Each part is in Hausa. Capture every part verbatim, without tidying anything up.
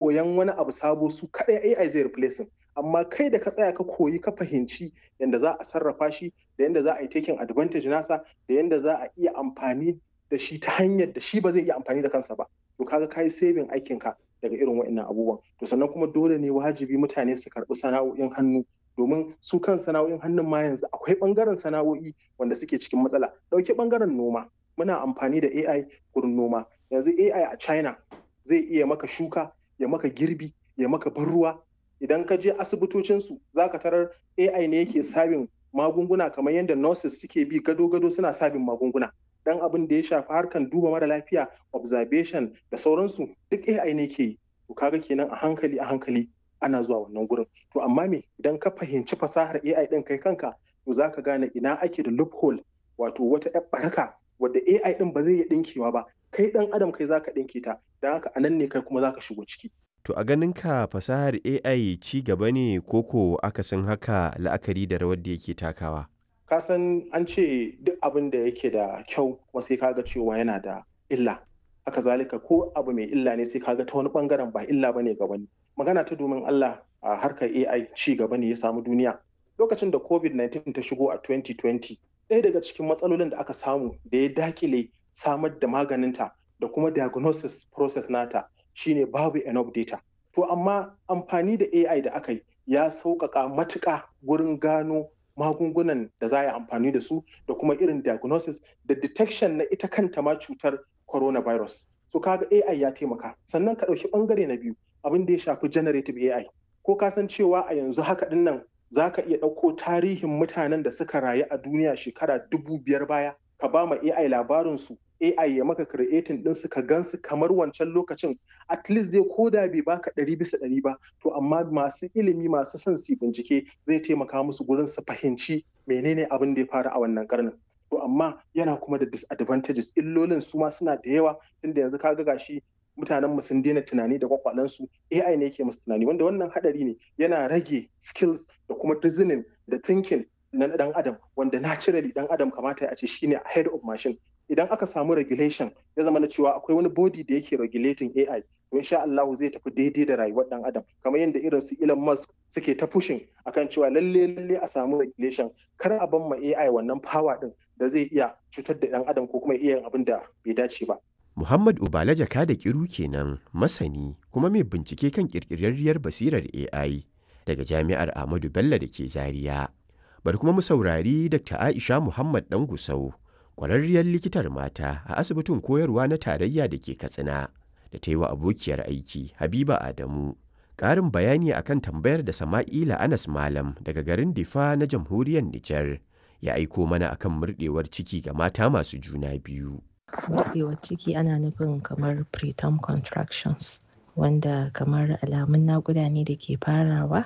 koyan wani abu sabo su kaɗai A I zai replacing. Amma kai da ka tsaya ka koyi ka fahimci yadda za a sarrafa shi da yadda za a yi taking advantage nasa da yadda za a iya amfani da shi ta hanyar da shi ba zai iya amfani da kansa ba. To kaga ka yi saving aikinka daga irin waɗannan abubuwan. To sannan kuma dole ne wajibi mutane su karɓi sana'o'in hannu domin su kan sana'o'in hannun ma yanzu akwai ɓangaren sana'o'i wanda suke cikin matsala. Ɗauki ɓangaren noma. Muna amfani da A I gurin noma. Yanzu A I a China zai iya maka shuka, ya maka girbi, ya maka ban ruwa. Idan ka je asibitocinsu za ka tarar A I ne yake sabin magunguna kamar yadda nurses suke bi gado-gado suna sabin magunguna. Dan abin da ya shafi harkan duba mara lafiya, observation da sauransu duk A I ne ke yi. To kaga kenan a hankali a hankali ana zuwa wannan gurin. To amma me idan ka fahimci fasahar A I ɗin kai kanka to za ka gane ina ake da loophole wato wata ƴar baraka wadda A I ɗin ba zai iya ɗinkewa ba. Kai ɗan adam kai za ka ɗinke ta. Don haka a nan ne kai kuma za ka shigo ciki. To a ganinka fasahar A I ci gaba ne ko ko akasin haka la'akari da rawar da yake takawa? Ka san an ce duk abin da yake da kyau kuma sai kaga cewa yana da illa. Haka zalika ko abu mai illa ne sai kaga ta wani bangaren ba illa bane ga wani. Magana ta domin Allah a harkar A I ci gaba ne ya samu duniya. Lokacin da covid nineteen ta shigo a twenty twenty, ɗaya daga cikin matsalolin da aka samu da ya dakile samar da maganinta da kuma diagnosis process nata shine babu enough data. To amma amfani da A I da aka yi ya sauƙaƙa matuƙa gurin gano magungunan da za a yi amfani da su da kuma irin diagnosis da detection na ita kanta ma cutar coronavirus. So kaga A I ya taimaka. Sannan ka ɗauki ɓangare na biyu abin da ya shafi generative A I. Ko ka san cewa a yanzu haka ɗin nan za ka iya ɗauko tarihin mutanen da suka rayu a duniya shekara dubu biyar baya ka ba ma A I labarinsu A I ya maka creating ɗinsu ka gansu kamar wancan lokacin at least dai ko da bai baka ɗari bisa ɗari ba to amma masu ilimi masu son su bincike zai taimaka musu gurin su fahimci menene abin da ya faru a wannan karnin. To amma yana kuma da disadvantages illolin su ma suna da yawa tunda yanzu ka ga gashi mutanen mu sun daina tunani da kwakwalensu A I ne yake musu tunani wanda wannan hadari ne yana rage skills da kuma reasoning da thinking na dan adam wanda naturally dan adam kamata ya ce shine head of machine. Idan aka samu regulation ya zama na cewa akwai wani body da yake regulating A I to insha Allah zai tafi daidai da rayuwar dan adam kamar yadda irin su Elon Musk suke ta pushing akan cewa lalle lalle a samu regulation kar a ban ma A I wannan power din da zai iya cutar da dan adam ko kuma iya yin abin da bai dace ba. Muhammad Ubala Jaka da Kiru kenan masani kuma mai bincike kan kirkirarriyar basirar A I daga Jami'ar Ahmadu Bello da ke Zaria. Bari kuma mu saurari Dakta Aisha Muhammad Dangusau, ƙwararriyar likitar mata a asibitin koyarwa na tarayya da ke Katsina, da ta yi wa abokiyar aiki Habiba Adamu ƙarin bayani akan tambayar da Sama'ila Anas Malam daga garin Difa na jamhuriyar Nijar ya aiko mana akan murɗewar ciki ga mata masu juna biyu. Murɗewar ciki ana nufin kamar preterm contractions wanda kamar alamun naƙuda ne da ke farawa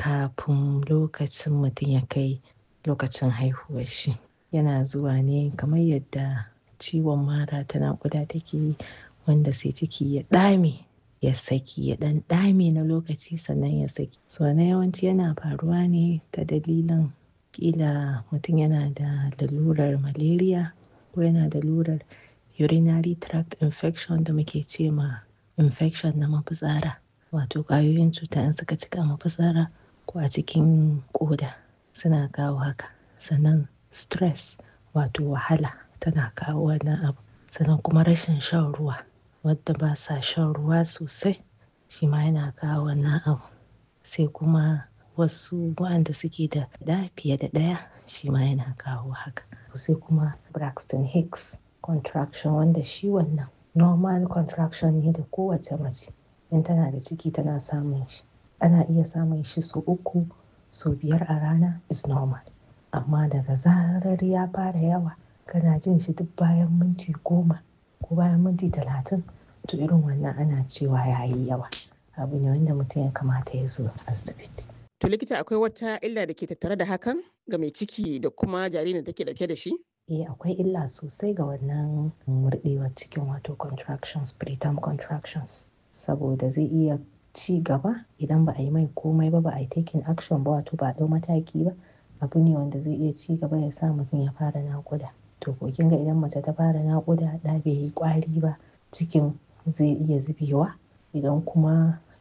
kafin lokacin mutum ya kai lokacin haihuwar shi. Yana zuwa ne kamar yadda ciwon mara ta naƙuda take yi wanda sai ciki ya ɗame ya saki ya ɗan ɗame na lokaci sannan ya saki. So na yawanci yana faruwa ne ta dalilin ƙila mutum yana da lalurar malaria ko yana da lalurar urinary tract infection da muke ce ma infection na mafitsara, wato ƙwayoyin cuta in suka cika mafitsara ko a cikin ƙoda suna kawo haka. Sannan stress wato wahala tana kawo wannan abu. Sannan kuma rashin shan ruwa, wadda ba sa shan ruwa sosai shi ma yana kawo wannan abu. Sai kuma wasu waɗanda suke da ɗa fiye da ɗaya shi ma yana kawo haka. Sai kuma Braxton Hicks contraction wanda shi wannan normal contraction ne da kowace mace in tana da ciki tana samun shi. Ana iya samun shi sau uku sau biyar a rana is normal. Amma daga zarar ya fara yawa kana jin shi duk bayan minti goma ko bayan minti talatin to irin wannan ana cewa ya yi yawa. Abu ne wanda mutum ya kamata ya zo asibiti. To likita akwai wata illa da ke tattare da hakan ga mai ciki da kuma jaririn da take dauke da shi? Eh akwai illa sosai ga wannan murɗewar cikin wato contractions, preterm contractions, saboda zai iya ci gaba idan ba a yi mai komai ba, ba a yi taking action ba wato ba a ɗau mataki ba. Abu ne wanda zai iya ci gaba ya sa mutum ya fara naƙuda. To ko kin ga idan mace ta fara naƙuda ɗa bai yi ƙwari ba cikin zai iya zubewa. Idan kuma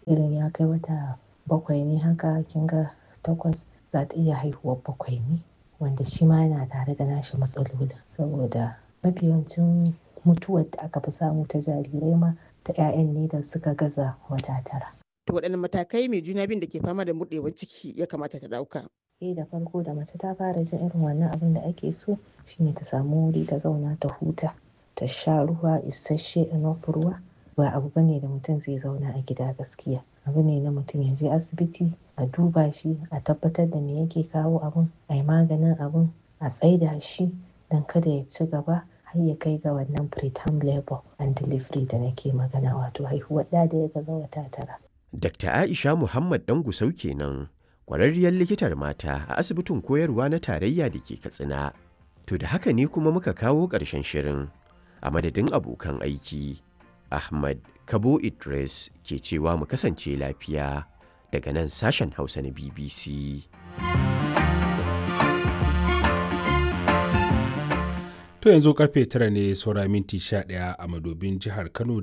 irin ya kai wata bakwai ne haka kin ga takwas za ta iya haihuwar bakwai ne, wanda shi ma yana tare da nashi matsalolin saboda mafi yawancin mutuwar da aka fi samu ta jarirai ma ta 'ya'yan ne da suka gaza wata tara. To waɗanne matakai mai juna biyun da ke fama da murɗewar ciki ya kamata ta ɗauka? Eh da farko da mace ta fara jin irin wannan abin da ake so shine ta samu wuri ta zauna ta huta, ta sha ruwa isasshe enough ruwa. Ba abu bane da mutum zai zauna a gida gaskiya. Abu ne na mutum ya je asibiti a duba shi, a tabbatar da me yake kawo abun, a yi maganin abun, a tsaida shi don kada ya ci gaba har ya kai ga wannan preterm labour and delivery da nake magana, wato haihuwar ɗa da ya gaza wata tara. Dakta Aisha Muhammad Ɗangusau kenan, ƙwararriyar likitar mata a asibitin koyarwa na tarayya da ke Katsina. To da haka ne kuma muka kawo ƙarshen shirin. A madadin abokan aiki, Ahmad Kabo Idris ke cewa mu kasance lafiya daga nan sashen Hausa na B B C. To yanzu karfe tara ne saura minti sha ɗaya a madobin jihar Kano